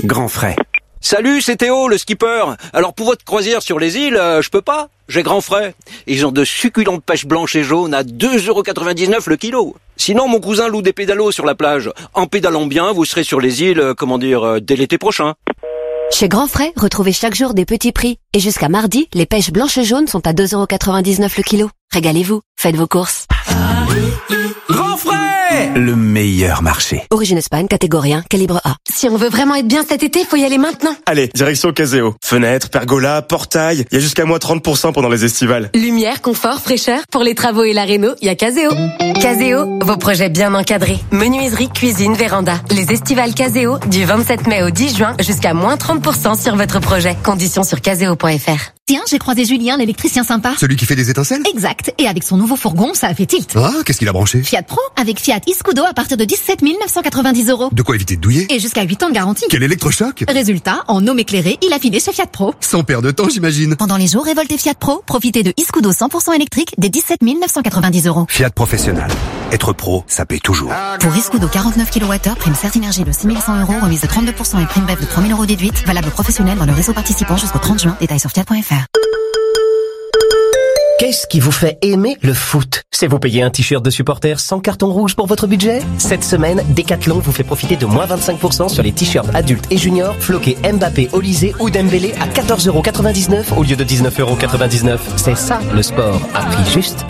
Grand frais. Salut, c'est Théo, le skipper. Alors pour votre croisière sur les îles, je peux pas. J'ai grand frais. Ils ont de succulentes pêches blanches et jaunes à 2,99€ le kilo. Sinon, mon cousin loue des pédalos sur la plage. En pédalant bien, vous serez sur les îles, dès l'été prochain. Chez Grand Frais, retrouvez chaque jour des petits prix. Et jusqu'à mardi, les pêches blanches et jaunes sont à 2,99€ le kilo. Régalez-vous, faites vos courses. Grand frais, le meilleur marché. Origine Espagne, catégorie 1, calibre A. Si on veut vraiment être bien cet été, faut y aller maintenant. Allez, direction Caseo. Fenêtres, pergola, portail. Il y a jusqu'à moins 30% pendant les estivales. Lumière, confort, fraîcheur. Pour les travaux et la réno, il y a Caseo. Caseo, vos projets bien encadrés. Menuiserie, cuisine, véranda. Les estivales Caseo, du 27 mai au 10 juin, jusqu'à moins 30% sur votre projet. Conditions sur caseo.fr. Tiens, j'ai croisé Julien, l'électricien sympa. Celui qui fait des étincelles? Exact. Et avec son nouveau fourgon, ça a fait tilt. Ah, qu'est-ce qu'il a branché? Fiat Pro, avec Fiat e-Scudo à partir de 17 990€. De quoi éviter de douiller? Et jusqu'à 8 ans de garantie. Quel électrochoc! Résultat, en homme éclairé, il a filé chez Fiat Pro. Sans perdre de temps, j'imagine. Pendant les jours révoltés Fiat Pro, profitez de e-Scudo 100% électrique des 17 990€. Fiat Professionnel. Être pro, ça paie toujours. Pour e-Scudo 49 kWh, prime Certinergie de 6100€, remise de 32% et prime BEV de 3000€ déduite, valable professionnel dans le réseau participant jusqu'au 30 juin. Détails sur fiat.fr. Qu'est-ce qui vous fait aimer le foot? C'est vous payer un t-shirt de supporter sans carton rouge pour votre budget? Cette semaine, Decathlon vous fait profiter de moins 25% sur les t-shirts adultes et juniors floqués Mbappé, Olysée ou Dembélé à 14,99€ au lieu de 19,99€. C'est ça le sport à prix juste.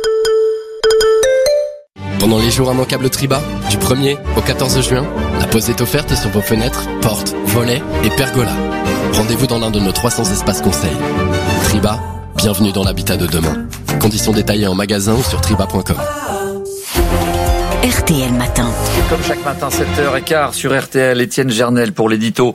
Pendant les jours immanquables Triba, du 1er au 14 juin, la pause est offerte sur vos fenêtres, portes, volets et pergolas. Rendez-vous dans l'un de nos 300 espaces conseils. Triba, bienvenue dans l'habitat de demain. Conditions détaillées en magasin ou sur triba.com. RTL Matin. Comme chaque matin, 7h15 sur RTL, Étienne Gernel pour l'édito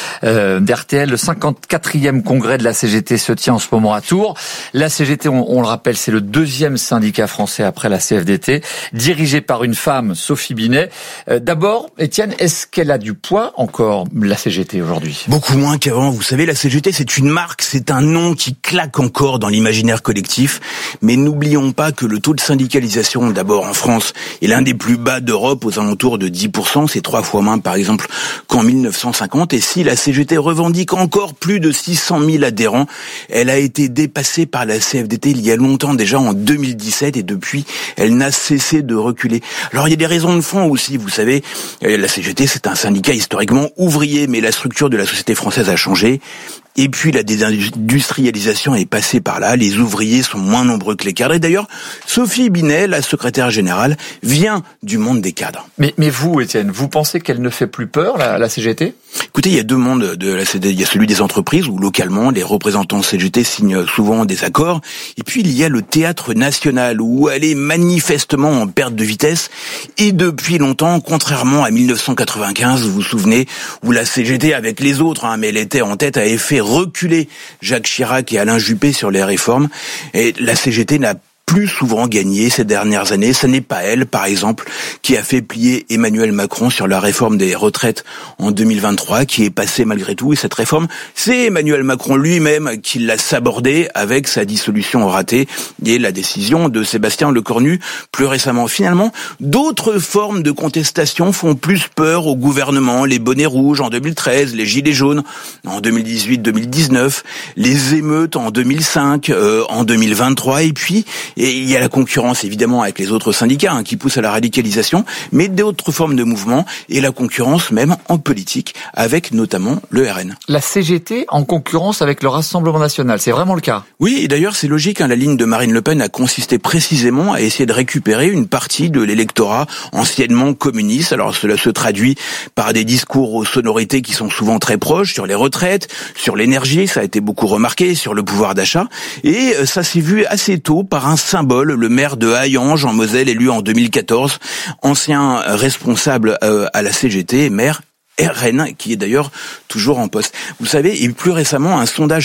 d'RTL. Le 54e congrès de la CGT se tient en ce moment à Tours. La CGT, on le rappelle, c'est le deuxième syndicat français après la CFDT, dirigé par une femme, Sophie Binet. D'abord, Étienne, est-ce qu'elle a du poids encore, la CGT, aujourd'hui? Beaucoup moins qu'avant. Vous savez, la CGT, c'est une marque, c'est un nom qui claque encore dans l'imaginaire collectif. Mais n'oublions pas que le taux de syndicalisation, d'abord en France, est l'un des plus bas d'Europe, aux alentours de 10%. C'est 3 fois moins, par exemple, qu'en 1950. Et si la CGT revendique encore plus de 600 000 adhérents, elle a été dépassée par la CFDT il y a longtemps, déjà en 2017, et depuis, elle n'a cessé de reculer. Alors, il y a des raisons de fond aussi. Vous savez, la CGT, c'est un syndicat historiquement ouvrier, mais la structure de la société française a changé. Et puis la désindustrialisation est passée par là, les ouvriers sont moins nombreux que les cadres. Et d'ailleurs, Sophie Binet, la secrétaire générale, vient du monde des cadres. Mais vous, Étienne, vous pensez qu'elle ne fait plus peur, la CGT? Écoutez, il y a deux mondes de la CGT. Il y a celui des entreprises où localement, les représentants CGT signent souvent des accords. Et puis il y a le théâtre national où elle est manifestement en perte de vitesse. Et depuis longtemps, contrairement à 1995, vous vous souvenez, où la CGT avec les autres, mais elle était en tête, avait fait reculer Jacques Chirac et Alain Juppé sur les réformes. Et la CGT n'a plus souvent gagné ces dernières années. Ce n'est pas elle, par exemple, qui a fait plier Emmanuel Macron sur la réforme des retraites en 2023, qui est passée malgré tout. Et cette réforme, c'est Emmanuel Macron lui-même qui l'a sabordée avec sa dissolution ratée et la décision de Sébastien Lecornu plus récemment. Finalement, d'autres formes de contestation font plus peur au gouvernement. Les bonnets rouges en 2013, les gilets jaunes en 2018-2019, les émeutes en 2005, en 2023, et puis il y a la concurrence évidemment avec les autres syndicats qui poussent à la radicalisation, mais d'autres formes de mouvements et la concurrence même en politique avec notamment le RN. La CGT en concurrence avec le Rassemblement National, c'est vraiment le cas? Oui, et d'ailleurs c'est logique, la ligne de Marine Le Pen a consisté précisément à essayer de récupérer une partie de l'électorat anciennement communiste. Alors cela se traduit par des discours aux sonorités qui sont souvent très proches sur les retraites, sur l'énergie, ça a été beaucoup remarqué, sur le pouvoir d'achat, et ça s'est vu assez tôt par un symbole, le maire de Hayange en Moselle, élu en 2014, ancien responsable à la CGT, maire RN, qui est d'ailleurs toujours en poste. Vous savez, et plus récemment, un sondage